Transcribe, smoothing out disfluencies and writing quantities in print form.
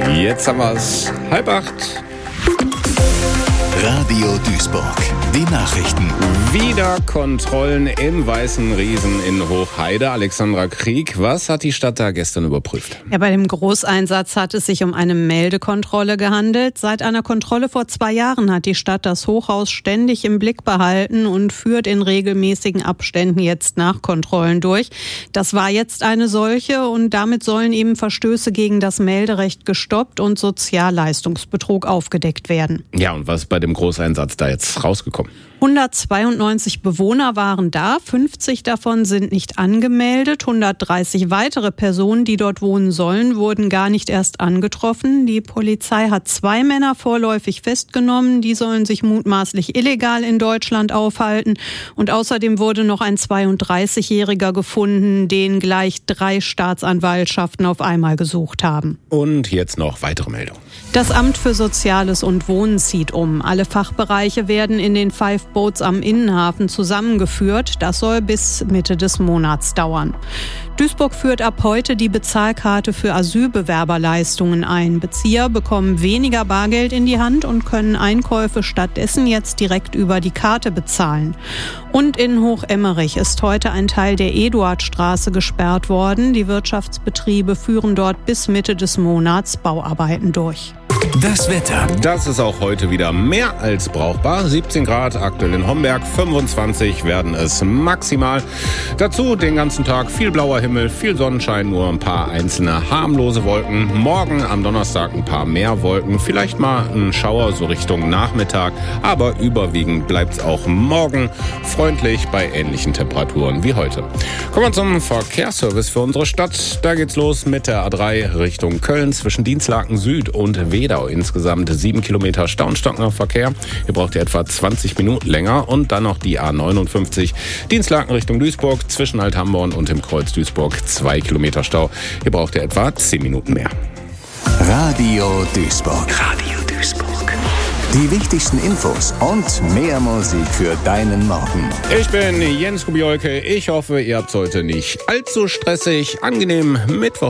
Jetzt haben wir es 7:30. Radio Duisburg, die Nachrichten. Wieder Kontrollen im Weißen Riesen in Hochheide. Alexandra Krieg, was hat die Stadt da gestern überprüft? Ja, bei dem Großeinsatz hat es sich um eine Meldekontrolle gehandelt. Seit einer Kontrolle vor 2 Jahren hat die Stadt das Hochhaus ständig im Blick behalten und führt in regelmäßigen Abständen jetzt Nachkontrollen durch. Das war jetzt eine solche und damit sollen eben Verstöße gegen das Melderecht gestoppt und Sozialleistungsbetrug aufgedeckt werden. Ja, und was ist bei dem Großeinsatz da jetzt rausgekommen? 192 Bewohner waren da, 50 davon sind nicht angemeldet. 130 weitere Personen, die dort wohnen sollen, wurden gar nicht erst angetroffen. Die Polizei hat 2 Männer vorläufig festgenommen. Die sollen sich mutmaßlich illegal in Deutschland aufhalten. Und außerdem wurde noch ein 32-Jähriger gefunden, den gleich 3 Staatsanwaltschaften auf einmal gesucht haben. Und jetzt noch weitere Meldungen. Das Amt für Soziales und Wohnen zieht um. Alle Fachbereiche werden in den 5 Boats am Innenhafen zusammengeführt. Das soll bis Mitte des Monats dauern. Duisburg führt ab heute die Bezahlkarte für Asylbewerberleistungen ein. Bezieher bekommen weniger Bargeld in die Hand und können Einkäufe stattdessen jetzt direkt über die Karte bezahlen. Und in Hochemmerich ist heute ein Teil der Eduardstraße gesperrt worden. Die Wirtschaftsbetriebe führen dort bis Mitte des Monats Bauarbeiten durch. Das Wetter. Das ist auch heute wieder mehr als brauchbar. 17 Grad aktuell in Homberg, 25 werden es maximal. Dazu den ganzen Tag viel blauer Himmel, viel Sonnenschein, nur ein paar einzelne harmlose Wolken. Morgen am Donnerstag ein paar mehr Wolken, vielleicht mal ein Schauer so Richtung Nachmittag. Aber überwiegend bleibt es auch morgen freundlich bei ähnlichen Temperaturen wie heute. Kommen wir zum Verkehrsservice für unsere Stadt. Da geht's los mit der A3 Richtung Köln zwischen Dienstlaken Süd und Wedau. Insgesamt 7 Kilometer stauenstockender Verkehr. Hier braucht ihr etwa 20 Minuten länger. Und dann noch die A59 Dienstlaken Richtung Duisburg zwischen Althamborn und dem Kreuz Duisburg 2 Kilometer Stau. Hier braucht ihr etwa 10 Minuten mehr. Radio Duisburg. Radio Duisburg. Die wichtigsten Infos und mehr Musik für deinen Morgen. Ich bin Jens Kubiolke. Ich hoffe, ihr habt heute nicht allzu stressig. Angenehm Mittwoch.